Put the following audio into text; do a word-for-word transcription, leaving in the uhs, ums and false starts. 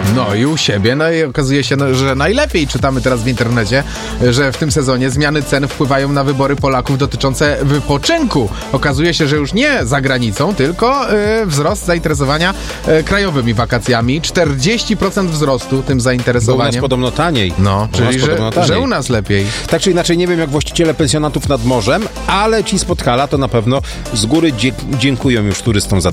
No i u siebie, no i okazuje się, no, że najlepiej. Czytamy teraz w internecie, że w tym sezonie zmiany cen wpływają na wybory Polaków dotyczące wypoczynku. Okazuje się, że już nie za granicą, tylko y, wzrost zainteresowania y, krajowymi wakacjami. czterdzieści procent wzrostu tym Bo u zainteresowaniem. nas podobno taniej. No, U czyli nas podobno że, taniej. że u nas lepiej. Tak czy inaczej, nie wiem jak właściciele pensjonatów nad morzem, ale ci z Podhala to na pewno z góry dzie- dziękują już turystom za